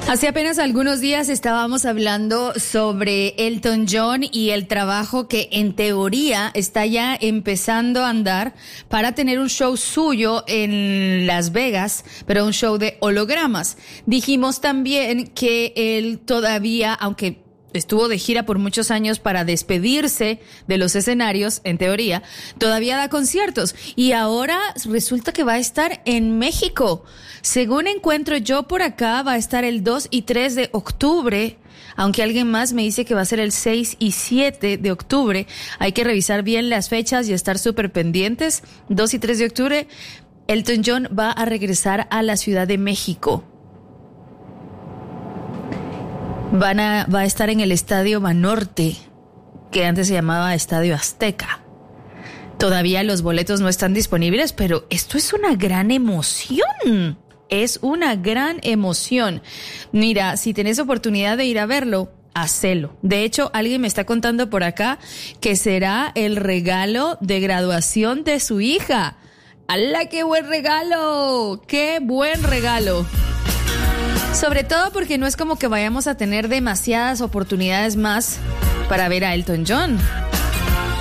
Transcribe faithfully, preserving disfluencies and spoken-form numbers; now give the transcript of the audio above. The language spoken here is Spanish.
Hace apenas algunos días estábamos hablando sobre Elton John y el trabajo que en teoría está ya empezando a andar para tener un show suyo en Las Vegas, pero un show de hologramas. Dijimos también que él todavía, aunque estuvo de gira por muchos años para despedirse de los escenarios, en teoría, todavía da conciertos. Y ahora resulta que va a estar en México. Según encuentro yo por acá, va a estar el dos y tres de octubre, aunque alguien más me dice que va a ser el seis y siete de octubre. Hay que revisar bien las fechas y estar súper pendientes. dos y tres de octubre, Elton John va a regresar a la Ciudad de México. Van a, va a estar en el Estadio Banorte, que antes se llamaba Estadio Azteca. Todavía los boletos no están disponibles, pero esto es una gran emoción. Es una gran emoción. Mira, si tenés oportunidad de ir a verlo, hacelo. De hecho, alguien me está contando por acá que será el regalo de graduación de su hija. ¡Hala, qué buen regalo! ¡Qué buen regalo! Sobre todo porque no es como que vayamos a tener demasiadas oportunidades más para ver a Elton John.